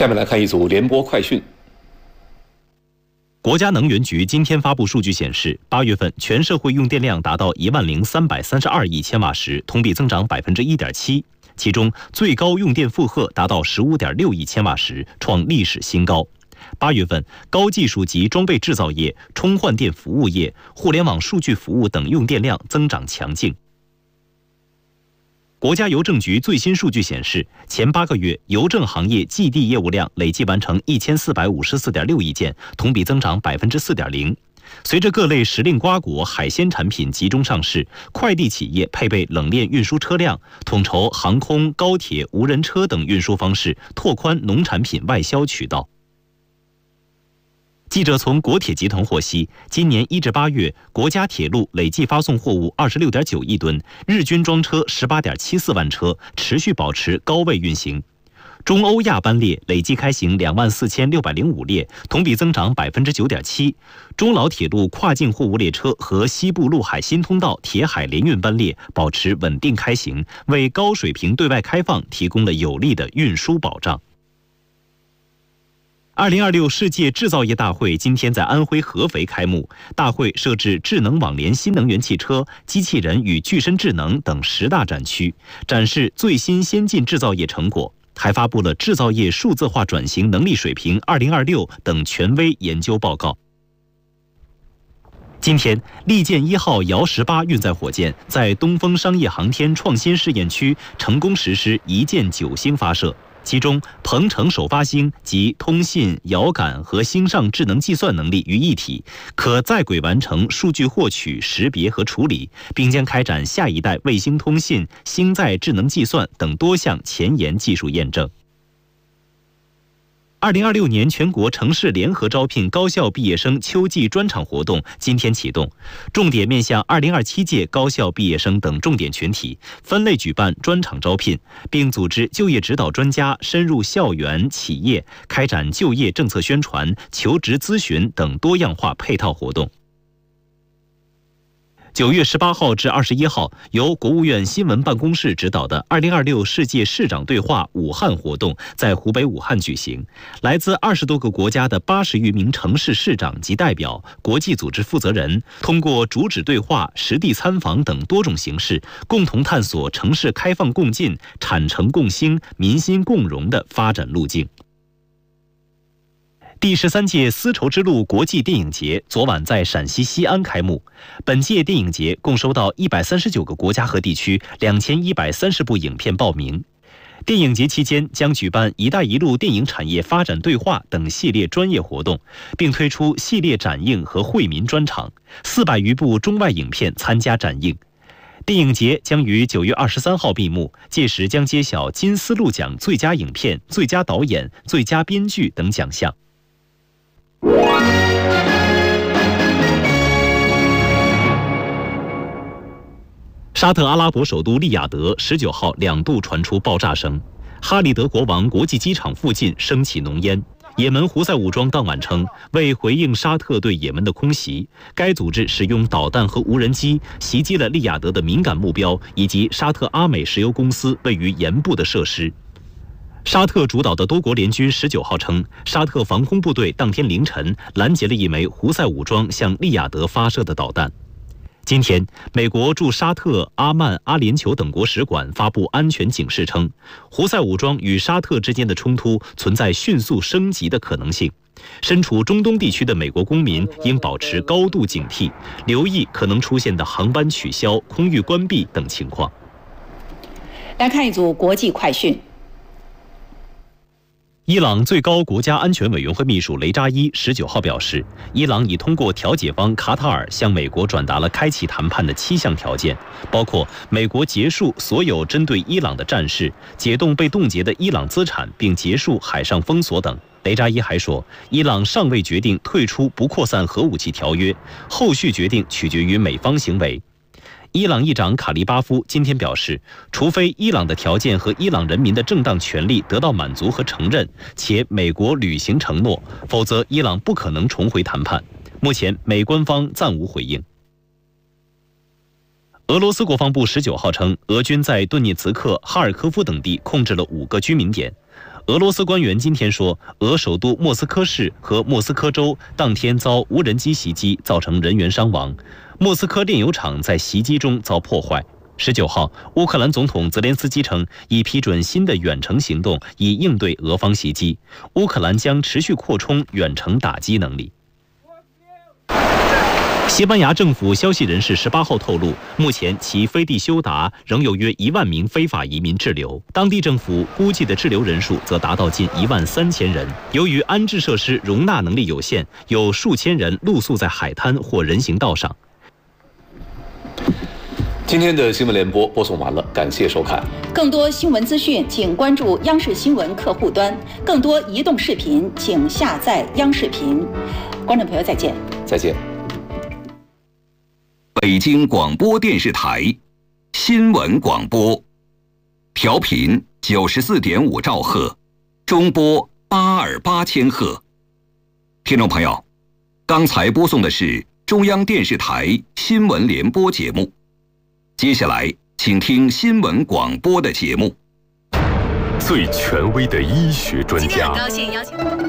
下面来看一组联播快讯。 国家能源局今天发布数据显示，8月份全社会用电量达到10332亿千瓦时，同比增长1.7%。其中最高用电负荷达到15.6亿千瓦时，创历史新高。8月份，高技术及装备制造业、充换电服务业、互联网数据服务等用电量增长强劲。国家邮政局最新数据显示，前8个月邮政行业寄递业务量累计完成1454.6亿件，同比增长4.0%。随着各类时令瓜果、海鲜产品集中上市，快递企业配备冷链运输车辆，统筹航空、高铁、无人车等运输方式，拓宽农产品外销渠道。记者从国铁集团获悉，今年1至8月，国家铁路累计发送货物26.9亿吨，日均装车18.74万车，持续保持高位运行。中欧亚班列累计开行24605列，同比增长9.7%。中老铁路跨境货物列车和西部陆海新通道铁海联运班列保持稳定开行，为高水平对外开放提供了有力的运输保障。2026世界制造业大会今天在安徽合肥开幕，大会设置智能网联新能源汽车、机器人与具身智能等10大展区，展示最新先进制造业成果。还发布了制造业数字化转型能力水平2026等权威研究报告。今天，利剑1号遥18运载火箭在东风商业航天创新试验区成功实施1箭9星发射，其中鹏程首发星集通信、遥感和星上智能计算能力于一体，可在轨完成数据获取、识别和处理，并将开展下一代卫星通信、星载智能计算等多项前沿技术验证。2026年全国城市联合招聘高校毕业生秋季专场活动今天启动，重点面向2027届高校毕业生等重点群体，分类举办专场招聘，并组织就业指导专家深入校园、企业，开展就业政策宣传、求职咨询等多样化配套活动。9月18号至21号，由国务院新闻办公室指导的2026世界市长对话武汉活动在湖北武汉举行。来自20多个国家的80余名城市市长及代表、国际组织负责人，通过主旨对话、实地参访等多种形式，共同探索城市开放共进、产城共兴、民心共荣的发展路径。第13届丝绸之路国际电影节昨晚在陕西西安开幕。本届电影节共收到139个国家和地区2130部影片报名。电影节期间将举办“一带一路”电影产业发展对话等系列专业活动，并推出系列展映和惠民专场，400余部中外影片参加展映。电影节将于9月23号闭幕，届时将揭晓金丝鹿奖最佳影片、最佳导演、最佳编剧等奖项。沙特阿拉伯首都利雅得19号2度传出爆炸声，哈利德国王国际机场附近升起浓烟。也门胡塞武装当晚称，为回应沙特对也门的空袭，该组织使用导弹和无人机袭击了利雅得的敏感目标以及沙特阿美石油公司位于盐部的设施。沙特主导的多国联军19号称，沙特防空部队当天凌晨拦截了一枚胡塞武装向利雅得发射的导弹。今天，美国驻沙特、阿曼、阿联酋等国使馆发布安全警示称，胡塞武装与沙特之间的冲突存在迅速升级的可能性。身处中东地区的美国公民应保持高度警惕，留意可能出现的航班取消、空域关闭等情况。 来看一组国际快讯。 伊朗最高国家安全委员会秘书雷扎伊19号表示，伊朗已通过调解方卡塔尔向美国转达了开启谈判的7项条件，包括美国结束所有针对伊朗的战事、解冻被冻结的伊朗资产，并结束海上封锁等。雷扎伊还说，伊朗尚未决定退出不扩散核武器条约，后续决定取决于美方行为。伊朗议长卡利巴夫今天表示，除非伊朗的条件和伊朗人民的正当权利得到满足和承认，且美国履行承诺，否则伊朗不可能重回谈判。目前，美官方暂无回应。 俄罗斯国防部19号称，俄军在顿涅茨克、哈尔科夫等地控制了5个居民点。俄罗斯官员今天说，俄首都莫斯科市和莫斯科州当天遭无人机袭击，造成人员伤亡。莫斯科炼油厂在袭击中遭破坏。19号，乌克兰总统泽连斯基称，已批准新的远程行动，以应对俄方袭击。乌克兰将持续扩充远程打击能力。西班牙政府消息人士18号透露，目前其飞地休达仍有约1万名非法移民滞留，当地政府估计的滞留人数则达到近13000人。由于安置设施容纳能力有限，有数千人露宿在海滩或人行道上。 今天的新闻联播播送完了，感谢收看。 更多新闻资讯，请关注央视新闻客户端；更多移动视频，请下载央视频。观众朋友，再见。 再见。 北京广播电视台新闻广播，调频94.5兆赫，中波82000赫。听众朋友，刚才播送的是中央电视台新闻联播节目。接下来，请听新闻广播的节目。 最权威的医学专家。 今天很高兴邀请。